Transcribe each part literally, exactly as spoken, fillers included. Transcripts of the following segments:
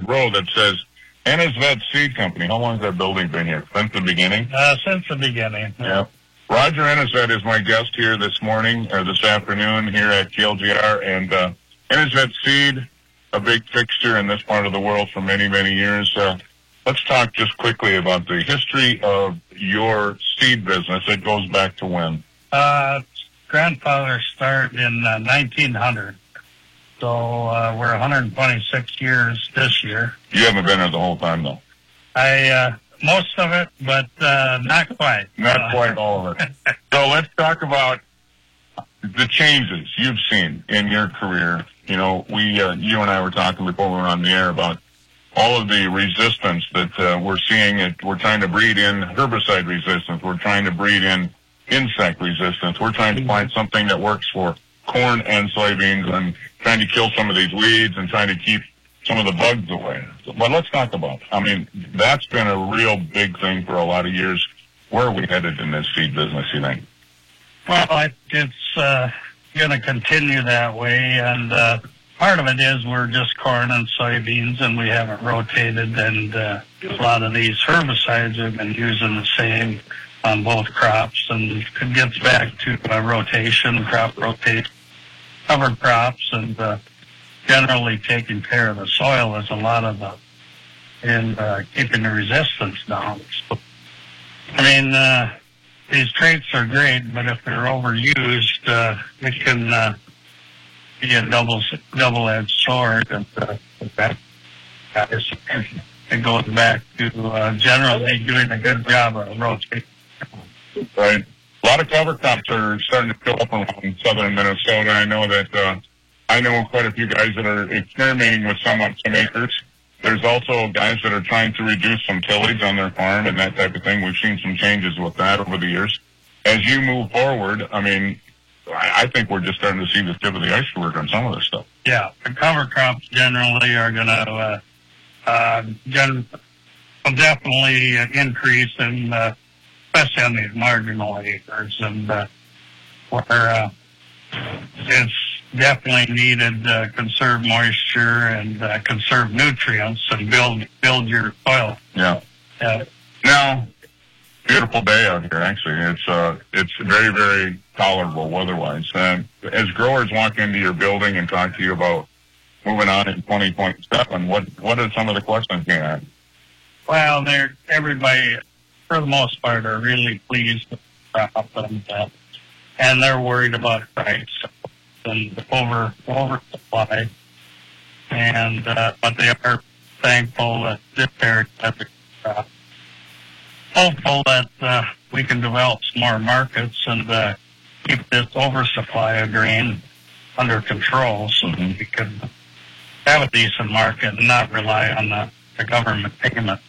road that says Innisvet Seed Company. How long has that building been here? Since the beginning? Uh, since the beginning. Yeah. Roger Innisvet is my guest here this morning, or this afternoon here at K L G R, and uh, Innisvet Seed, a big fixture in this part of the world for many, many years. Uh, let's talk just quickly about the history of your seed business. It goes back to when? Uh, grandfather started in uh, nineteen hundred. So uh, we're one hundred twenty-six years this year. You haven't been there the whole time, though. I uh, most of it, but uh, not quite. Not uh, quite all of it. So let's talk about the changes you've seen in your career. You know, we, uh, you and I were talking before we were on the air about all of the resistance that uh, we're seeing. It, we're trying to breed in herbicide resistance. We're trying to breed in insect resistance. We're trying to find something that works for corn and soybeans, and trying to kill some of these weeds and trying to keep some of the bugs away. But let's talk about it. I mean, that's been a real big thing for a lot of years. Where are we headed in this seed business, you think? Well, I, it's uh, going to continue that way, and uh, part of it is we're just corn and soybeans, and we haven't rotated, and uh, a lot of these herbicides have been using the same on both crops, and it gets back to uh, rotation, crop rotation, cover crops, and uh, generally taking care of the soil is a lot of the, in uh, keeping the resistance down. So, I mean, uh, these traits are great, but if they're overused, uh, it can uh, be a double, double-edged sword, and uh, that, that is, it goes back to uh, generally doing a good job of rotating. Right. A lot of cover crops are starting to fill up around southern Minnesota. I know that uh, I know quite a few guys that are experimenting with some on some acres. There's also guys that are trying to reduce some tillage on their farm and that type of thing. We've seen some changes with that over the years. As you move forward, I mean, I, I think we're just starting to see the tip of the iceberg on some of this stuff. Yeah, the cover crops generally are going to uh, uh, gen- definitely increase in uh, especially on these marginal acres, and uh, where uh, it's definitely needed to uh, conserve moisture and uh, conserve nutrients and build build your soil. Yeah. Uh, now, beautiful day out here. Actually, it's uh, it's very very tolerable weather-wise. Uh, as growers walk into your building and talk to you about moving on in twenty twenty-seven, what what are some of the questions you have? Well, they're everybody. For the most part, are really pleased with the crop, and, uh, and they're worried about price and over oversupply. And uh, but they are thankful that this area has a crop. Hopeful that uh, we can develop some more markets and uh, keep this oversupply of grain under control, so that we can have a decent market and not rely on the, the government payment.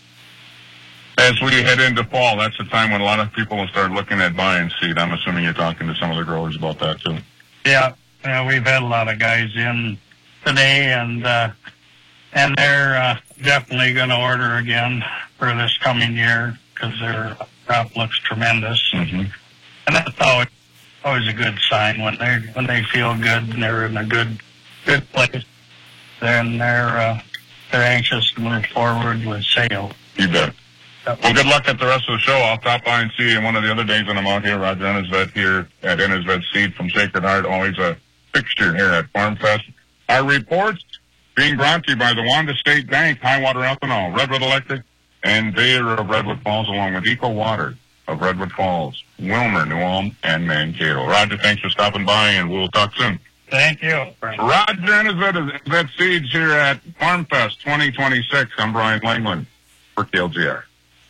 As we head into fall, that's the time when a lot of people will start looking at buying seed. I'm assuming you're talking to some of the growers about that, too. Yeah, yeah, we've had a lot of guys in today, and uh, and they're uh, definitely going to order again for this coming year because their crop looks tremendous. Mm-hmm. And that's always, always a good sign when they when they feel good and they're in a good good place. Then they're uh, they're anxious to move forward with sales. You bet. Well, good luck at the rest of the show. I'll stop by and see you one of the other days when I'm out here. Roger Innisvet here at Innisvet Seed from Sacred Heart, always a fixture here at Farm Fest. Our reports being brought to you by the Wanda State Bank, Highwater Ethanol, Redwood Electric, and Bayer of Redwood Falls, along with Eco Water of Redwood Falls, Wilmer, New Ulm, and Mankato. Roger, thanks for stopping by, and we'll talk soon. Thank you. Roger Innisvet, Innisvet Seeds here at Farm Fest twenty twenty-six. I'm Brian Langland for K L G R.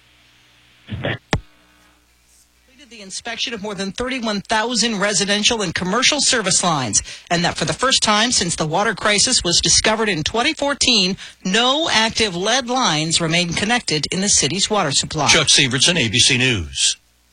The inspection of more than thirty-one thousand residential and commercial service lines, and that for the first time since the water crisis was discovered in twenty fourteen, no active lead lines remain connected in the city's water supply. Chuck Severson, A B C News.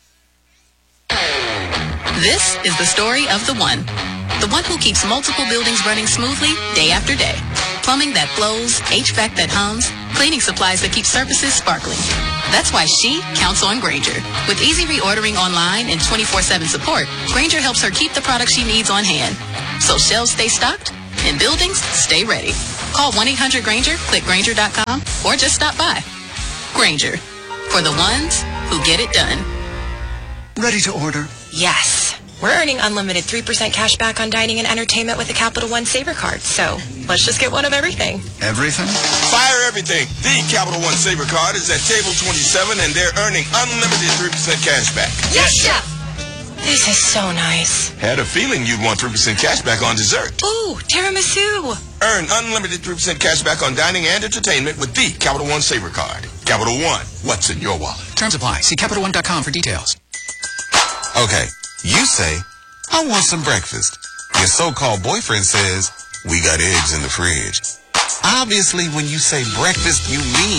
This is the story of the one. The one who keeps multiple buildings running smoothly day after day. Plumbing that flows, H V A C that hums, cleaning supplies that keep surfaces sparkling. That's why she counts on Grainger. With easy reordering online and twenty-four seven support, Grainger helps her keep the products she needs on hand. So shelves stay stocked and buildings stay ready. Call one eight hundred Granger, click Granger dot com, or just stop by. Granger, for the ones who get it done. Ready to order? Yes. We're earning unlimited three percent cash back on dining and entertainment with the Capital One Saver Card. So let's just get one of everything. Everything? Fire everything. The Capital One Saver Card is at table twenty-seven, and they're earning unlimited three percent cash back. Yes, Chef! This is so nice. Had a feeling you'd want three percent cash back on dessert. Ooh, tiramisu. Earn unlimited three percent cash back on dining and entertainment with the Capital One Saver Card. Capital One, what's in your wallet? Terms apply. See Capital One dot com for details. Okay, you say, I want some breakfast. Your so-called boyfriend says, we got eggs in the fridge. Obviously, when you say breakfast, you mean